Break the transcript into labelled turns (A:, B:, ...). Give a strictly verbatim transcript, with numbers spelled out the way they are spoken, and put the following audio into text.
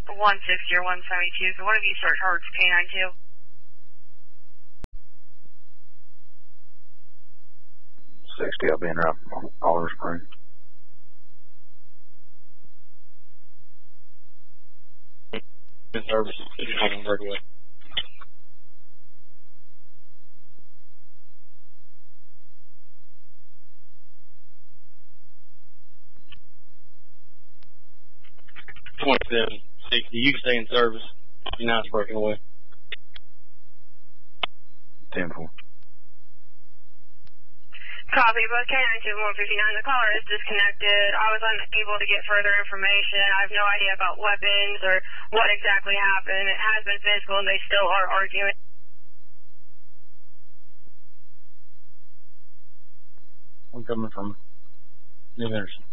A: one sixty or one seventy-two. So one of you search Hertz K ninety-two.
B: sixty, I'll be in route Oliver Spring.
C: Good service. It's breakaway. twenty-seven sixty. You can stay in service. You're not breaking away.
B: ten four.
A: Copy, but K ninety-two one fifty-nine, the caller is disconnected. I was unable to get further information. I have no idea about weapons or what exactly happened. It has been physical and they still are arguing.
C: I'm coming from New Henderson.